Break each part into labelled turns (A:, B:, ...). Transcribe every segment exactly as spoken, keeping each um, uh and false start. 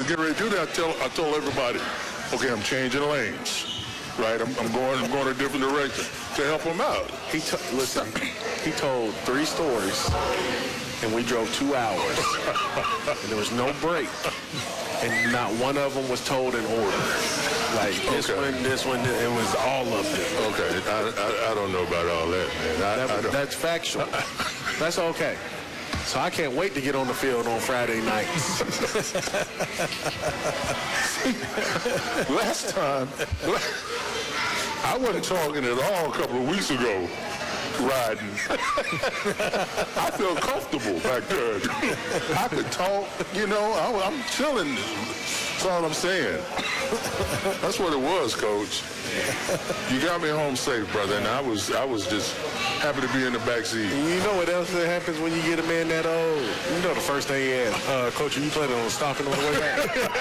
A: getting ready to do that, I, tell, I told everybody, okay, I'm changing lanes. Right, I'm, I'm going. I'm going a different direction to help him out.
B: He t- listen. He told three stories, and we drove two hours, and there was no break, and not one of them was told in order. Like this
A: Okay.
B: one, this one, it was all of them.
A: Okay, I, I, I don't know about all that, man. I,
B: That,
A: I don't.
B: that's factual. That's okay. So I can't wait to get on the field on Friday nights.
A: Last time, I wasn't talking at all a couple of weeks ago, riding. I felt comfortable back there. I could talk, you know, I, I'm chilling. That's all I'm saying. That's what it was, Coach. You got me home safe, brother, and I was I was just happy to be in the back seat.
B: You know what else that happens when you get a man that old? You know the first thing he asked, uh, Coach, are you planning on stopping on the way back?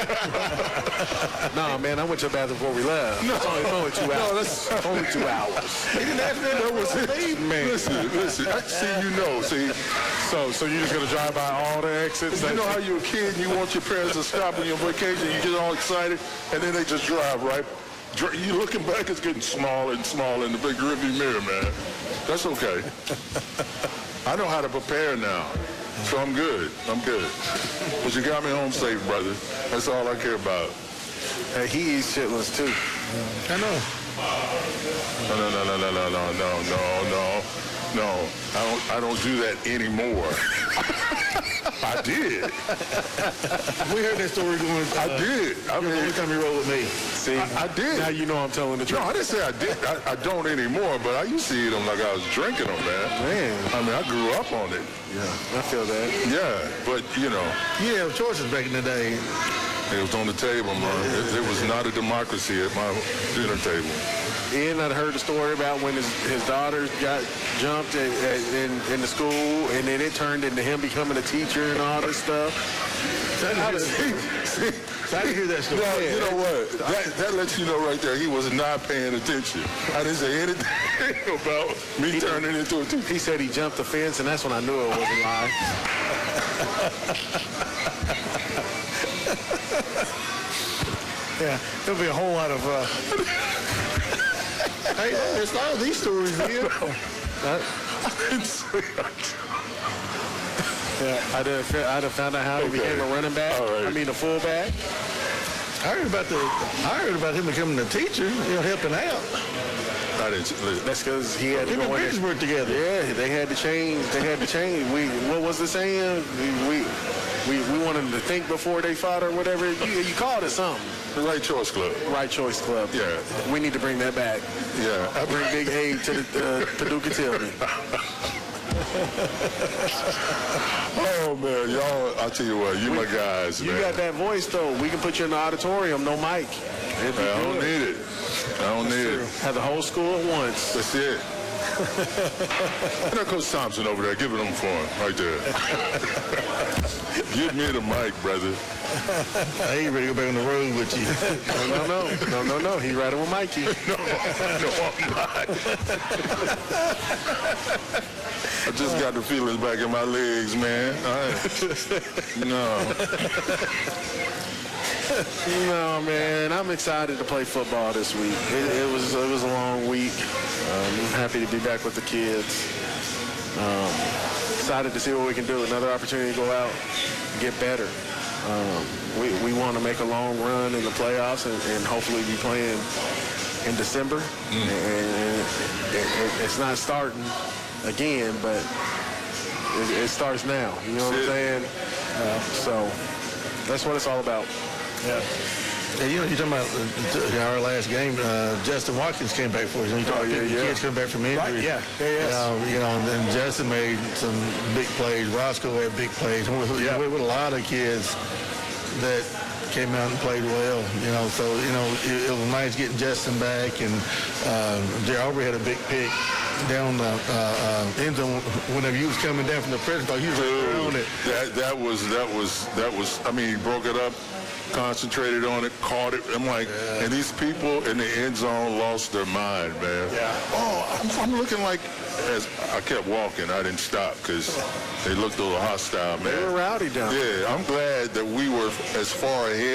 B: Nah, man, I went to the bathroom before we left.
A: No.
B: It's only, it's only two hours.
A: No, that's
B: It's only two hours.
A: He didn't ask me that was it.
B: Man.
A: Listen, listen. I, see, you know, see.
B: So, so you're just gonna drive by all the exits?
A: You know how you're a kid and you want your parents to stop on your vacation, you get all excited, and then they just drive, right? Dr- You looking back, it's getting smaller and smaller in the big rearview mirror, man. That's okay. I know how to prepare now, so I'm good. I'm good. But you got me home safe, brother. That's all I care about.
B: Hey, he eats chitlins too.
A: I know. No, no, no, no, no, no, no, no, no, no. No, I don't. I don't do that anymore. I did.
C: We heard that story going. Uh,
A: I did. I
C: the
A: mean,
C: only time you rolled with me.
B: See,
A: I, I did.
B: now you know I'm telling the
A: No,
B: truth.
A: I didn't say I did. I, I don't anymore, but I used to eat them like I was drinking them, man.
B: Man.
A: I mean, I grew up on it.
B: Yeah, I feel that.
A: Yeah, but, you know,
C: You didn't have choices back in the day.
A: it was on the table, man. It, it was not a democracy at my dinner table.
B: Ian, I'd heard the story about when his, his daughters got jumped at, at, in, in the school, and then it turned into him becoming a teacher and all this stuff.
C: I didn't
A: See,
C: I didn't hear that story.
A: no, you know what? That, that lets you know right there he was not paying attention. I didn't say anything about me turning into a teacher.
B: He said he jumped the fence, and that's when I knew it wasn't live.
C: Yeah, there'll be a whole lot of. Uh... hey, there's a lot of these stories here.
B: That,
A: I didn't say
B: yeah, I'd have, I'd have found out how he
A: Okay.
B: became a running back.
A: All right.
B: I mean, a fullback.
C: I heard about the. I heard about him becoming a teacher. You know, helping out.
A: I didn't. Listen.
B: That's because he had to
C: Him and
B: go in.
C: Pittsburgh together.
B: Yeah, they had to change. They had to change. We, what was the saying? We, we, we, we want them to think before they fought or whatever. You, you called it something.
A: The Right Choice Club.
B: Right Choice Club.
A: Yeah.
B: We need to bring that back.
A: Yeah. I
B: Bring Big A to the uh, Paducah Tillman.
A: Oh, man, y'all, I'll tell you what, you my guys,
B: You
A: man.
B: got that voice, though. We can put you in the auditorium, no mic. It'd be
A: I don't
B: good.
A: need it. I don't need it.
B: Have the whole school at once.
A: That's it. There Coach Thompson over there. Give it him for him, right there. Give me the mic, brother.
C: I ain't ready to go back on the road with you.
B: No, no, no. No, no, no. He riding with Mikey.
A: No, no, I'm not. I just got the feelings back in my legs, man. I, no.
B: No, man, I'm excited to play football this week. It, it was it was a long week. Um, I'm happy to be back with the kids. Um, excited to see what we can do. Another opportunity to go out and get better. Um, we we want to make a long run in the playoffs and, and hopefully be playing in December. Mm. And, and it, it, it's not starting again, but it, it starts now. You know what I'm saying? Uh, so that's what it's all about.
C: Yeah. Yeah, you know, you're talking about uh, our last game. Uh, Justin Watkins came back for us. You know,
B: Oh, yeah, yeah.
C: kids coming back from injury.
B: Right, yeah, yeah, yes.
C: Uh, you know, and then Justin made some big plays. Roscoe had big plays. With,
B: Yeah.
C: with, with a lot of kids that came out and played well. You know, so you know, it, it was nice getting Justin back, and uh, Jerry Aubrey had a big pick down the uh, uh, end zone whenever you was coming down from the press box. He was right on it.
A: That that was that was that was. I mean, he broke it up, concentrated on it, caught it. I'm like, yeah. And these people in the end zone lost their mind, man.
B: Yeah.
A: Oh, I'm, I'm looking like. As I kept walking, I didn't stop because they looked a little hostile, man.
B: They were rowdy down there.
A: Yeah, I'm glad that we were as far ahead